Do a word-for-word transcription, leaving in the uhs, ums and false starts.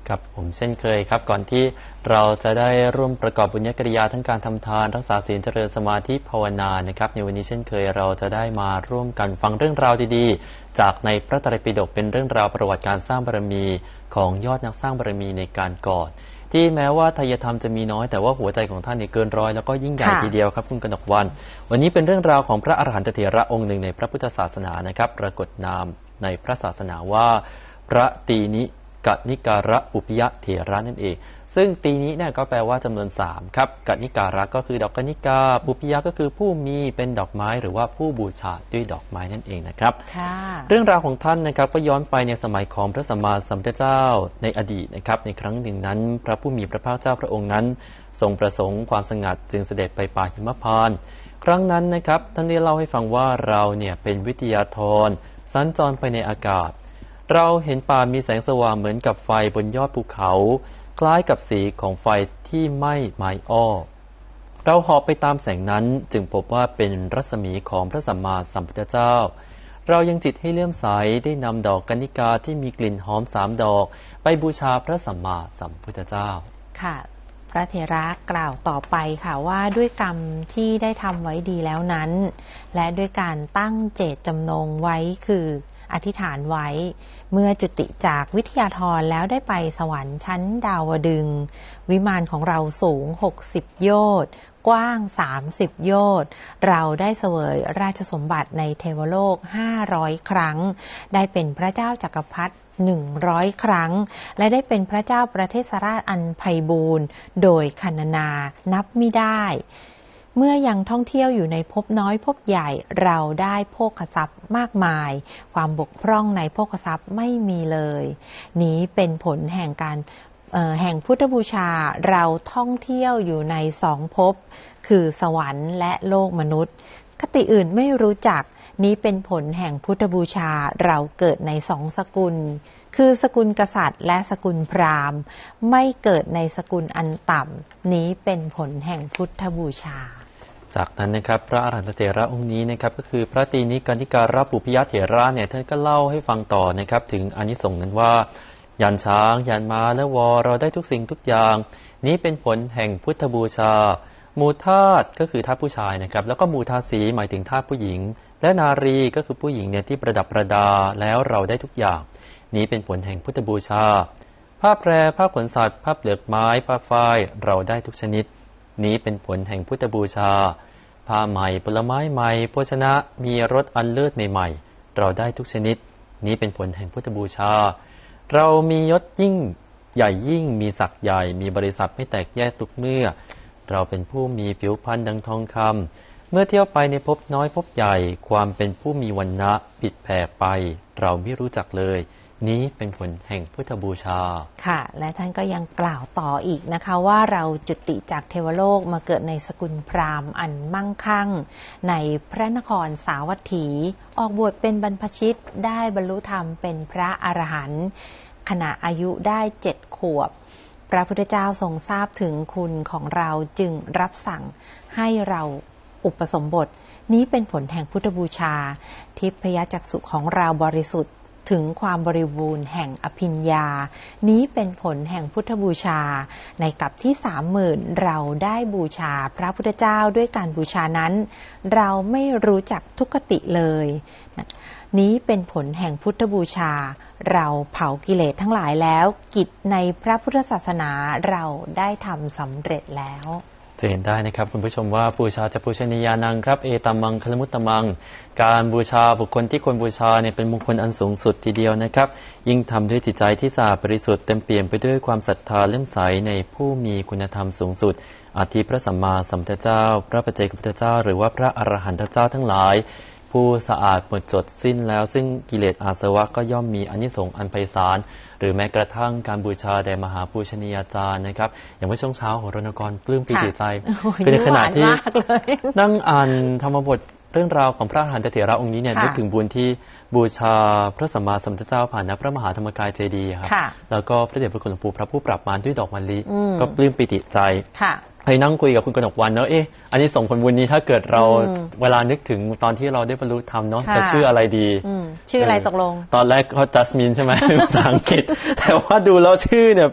ครับผมเช่นเคยครับก่อนที่เราจะได้ร่วมประกอบบุญญกิริยาทั้งการทำทานรักษาศีลเจริญสมาธิภาวนานะครับในวันนี้เช่นเคยเราจะได้มาร่วมกันฟังเรื่องราวดีๆจากในพระไตรปิฎกเป็นเรื่องราวประวัติการสร้างบารมีของยอดนักสร้างบารมีในการก่อนที่แม้ว่าทายธรรมจะมีน้อยแต่ว่าหัวใจของท่านเนี่ยเกินร้อยแล้วก็ยิ่งใหญ่ทีเดียวครับคุณกนกวรรณวันนี้เป็นเรื่องราวของพระอรหันตเถระองค์หนึ่งในพระพุทธศาสนานะครับปรากฏนามในพระศาสนาว่าพระตีนิกนิการะปุพยเถระนั่นเองซึ่งตีนี้เนี่ยก็แปลว่าจำนวนสามครับกนิการะก็คือดอกกนิกาปุพยก็คือผู้มีเป็นดอกไม้หรือว่าผู้บูชาด้วยดอกไม้นั่นเองนะครับเรื่องราวของท่านนะครับก็ย้อนไปในสมัยของพระสัมมาสัมพุทธเจ้าในอดีตนะครับในครั้งหนึ่งนั้นพระผู้มีพระภาคเจ้าพระองค์นั้นทรงประสงค์ความสงัดจึงเสด็จไปป่าหิมพานต์ครั้งนั้นนะครับท่านได้เล่าให้ฟังว่าเราเนี่ยเป็นวิทยาธรสัญจรไปในอากาศเราเห็นป่ามีแสงสว่างเหมือนกับไฟบนยอดภูเขาคล้ายกับสีของไฟที่ไหม้ไม้อ้อเราเหาะไปตามแสงนั้นจึงพบว่าเป็นรัศมีของพระสัมมาสัมพุทธเจ้าเรายังจิตให้เลื่อมใสได้นำดอกกนิกาที่มีกลิ่นหอมสามดอกไปบูชาพระสัมมาสัมพุทธเจ้าค่ะพระเถระกล่าวต่อไปค่ะว่าด้วยกรรมที่ได้ทำไว้ดีแล้วนั้นและด้วยการตั้งเจตจำนงไว้คืออธิษฐานไว้เมื่อจุติจากวิทยาธรแล้วได้ไปสวรรค์ชั้นดาวดึงส์วิมานของเราสูงหกสิบโยชน์กว้างสามสิบโยชน์เราได้เสวยราชสมบัติในเทวโลกห้าร้อยครั้งได้เป็นพระเจ้าจักรพรรดิหนึ่งร้อยครั้งและได้เป็นพระเจ้าประเทศราชอันไพบูลย์โดยครรณนานับไม่ได้เมื่อยังท่องเที่ยวอยู่ในภพน้อยภพใหญ่เราได้โภคทรัพย์มากมายความบกพร่องในโภคทรัพย์ไม่มีเลยนี้เป็นผลแห่งการแห่งพุทธบูชาเราท่องเที่ยวอยู่ในสองภพคือสวรรค์และโลกมนุษย์คติอื่นไม่รู้จักนี้เป็นผลแห่งพุทธบูชาเราเกิดในสองสกุลคือสกุลกษัตริย์และสกุลพราหมณ์ไม่เกิดในสกุลอันต่ำนี้เป็นผลแห่งพุทธบูชาจากนั้นนะครับพระอรหันตเถระองค์นี้นะครับก็คือพระตีนิกนิการะปุพยเถระเนี่ยท่านก็เล่าให้ฟังต่อนะครับถึงอานิสงส์นั้นว่ายันช้างยันม้าและวอเราได้ทุกสิ่งทุกอย่างนี้เป็นผลแห่งพุทธบูชามูทาสก็คือทาสผู้ชายนะครับแล้วก็มูทาสีหมายถึงทาสผู้หญิงและนารีก็คือผู้หญิงเนี่ยที่ประดับประดาแล้วเราได้ทุกอย่างนี้เป็นผลแห่งพุทธบูชาผ้าแพรผ้าขนสัตว์ผ้าเปลือกไม้ผ้าฝ้ายเราได้ทุกชนิดนี้เป็นผลแห่งพุทธบูชาผ้าใหม่ผลไม้ใหม่โภชนะมีรสอันเลิศใหม่ๆเราได้ทุกชนิดนี้เป็นผลแห่งพุทธบูชาเรามียศยิ่งใหญ่ยิ่งมีศักดิ์ใหญ่มีบริษัทไม่แตกแยกทุกเมื่อเราเป็นผู้มีผิวพรรณดังทองคำเมื่อเที่ยวไปในภพน้อยภพใหญ่ความเป็นผู้มีวรรณะผิดแผ่ไปเราไม่รู้จักเลยนี้เป็นผลแห่งพุทธบูชาค่ะและท่านก็ยังกล่าวต่ออีกนะคะว่าเราจุติจากเทวโลกมาเกิดในสกุลพราหมณ์อันมั่งคั่งในพระนครสาวัตถีออกบวชเป็นบรรพชิตได้บรรลุธรรมเป็นพระอรหันต์ขณะอายุได้เจ็ดขวบพระพุทธเจ้าทรงทราบถึงคุณของเราจึงรับสั่งให้เราอุปสมบทนี้เป็นผลแห่งพุทธบูชาทิพยจักษุของเราบริสุทธิ์ถึงความบริบูรณ์แห่งอภิญญานี้เป็นผลแห่งพุทธบูชาในกัปที่สามหมื่นเราได้บูชาพระพุทธเจ้าด้วยการบูชานั้นเราไม่รู้จักทุกขติเลยนี้เป็นผลแห่งพุทธบูชาเราเผากิเลสทั้งหลายแล้วกิจในพระพุทธศาสนาเราได้ทำสำเร็จแล้วจะเห็นได้นะครับคุณผู้ชมว่าบูชาจะปูชนียานังครับเอตัมมังคลมุตตมังการบูชาบุคคลที่ควรบูชาเนี่ยเป็นมงคลอันสูงสุดทีเดียวนะครับยิ่งทำด้วยจิตใจที่สะอาดบริสุทธิ์เต็มเปี่ยมไปด้วยความศรัทธาเลื่อมใสในผู้มีคุณธรรมสูงสุดอาทิพระสัมมาสัมพุทธเจ้าพระปัจเจกพุทธเจ้าหรือว่าพระอรหันตเจ้าทั้งหลายผู้สะอาดหมดจดสิ้นแล้วซึ่งกิเลสอาสวะก็ย่อมมีอานิสงส์อันไพศาลหรือแม้กระทั่งการบูชาแด่มหาปูชนียาจารย์นะครับอย่างเมื่อช่วงเช้าโหรณกรปลื้มปิติใจคือในขณะที่นั่งอ่านธรรมบทเรื่องราวของพระอรหันตเถระองค์นี้เนี่ยนึกถึงบุญที่บูชาพระสัมมาสัมพุทธเจ้าผ่านณพระมหาธรรมกายเจดีย์ครับแล้วก็พระเดชพระคุณหลวงปู่พระผู้ปราบมารด้วยดอกมะลิก็ปลื้มปิติใจไปนั่งคุยกับคุณกนกวรรณเนาะเอ๊ะอันนี้ส่งผลบุญนี้ถ้าเกิดเราเวลานึกถึงตอนที่เราได้บรรลุธรรมเนาะจะชื่ออะไรดีชื่ออะไรตกลงตอนแรกเขาจัสมินใช่ไหมภาษาอังกฤษแต่ว่าดูแล้วชื่อเนี่ย